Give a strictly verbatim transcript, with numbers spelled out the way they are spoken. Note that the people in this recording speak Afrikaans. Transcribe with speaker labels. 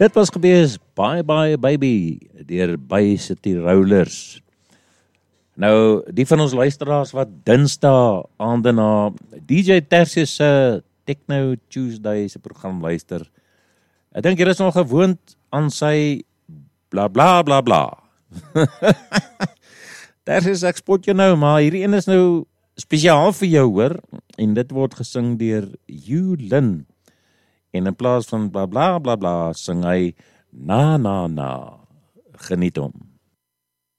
Speaker 1: Dit was gewees Bye Bye Baby deur Bay City Rollers. Nou, die van ons luisteraars wat Dinsdae aande na D J Tertius se Techno Tuesday se program luister. Ek dink jy is nog gewoond aan sy bla bla bla bla. Tertius, ek spot jou nou, maar hierdie een is nou spesiaal vir jou, hoor. En dit word gesing deur Yu Lin. En in plaas van bla bla bla bla, sing hy na na na. Geniet hom.